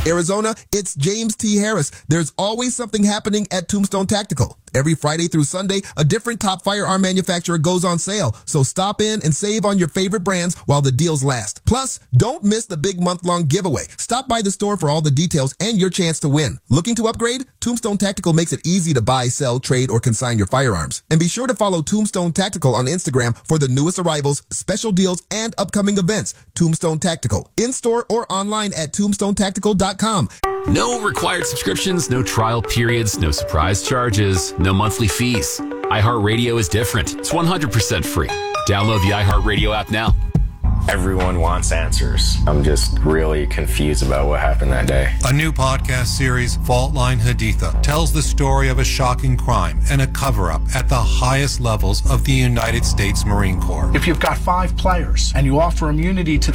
Arizona, it's James T. Harris. There's always something happening at Tombstone Tactical. Every Friday through Sunday, a different top firearm manufacturer goes on sale. So stop in and save on your favorite brands while the deals last. Plus, don't miss the big month-long giveaway. Stop by the store for all the details and your chance to win. Looking to upgrade? Tombstone Tactical makes it easy to buy, sell, trade, or consign your firearms. And be sure to follow Tombstone Tactical on Instagram for the newest arrivals, special deals, and upcoming events. Tombstone Tactical. In-store or online at tombstonetactical.com. No required subscriptions, no trial periods, no surprise charges, no monthly fees. iHeartRadio is different. It's 100% free. Download the iHeartRadio app now. Everyone wants answers. I'm just really confused about what happened that day. A new podcast series, Fault Line Haditha, tells the story of a shocking crime and a cover-up at the highest levels of the United States Marine Corps. If you've got 5 players and you offer immunity to